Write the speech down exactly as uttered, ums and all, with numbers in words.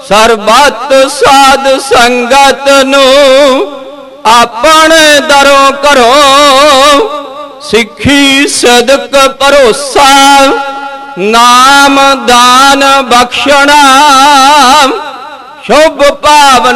ਸਰਬਤ ਸਾਧ ਸੰਗਤ ਨੂੰ ਆਪਣੇ ਦਰੋਂ ਕਰੋ, ਸਿੱਖੀ ਸਦਕ ਭਰੋਸਾ ਨਾਮ ਦਾਨ ਬਖਸ਼ਣਾ, ਸ਼ੁਭ ਭਾਵਨਾ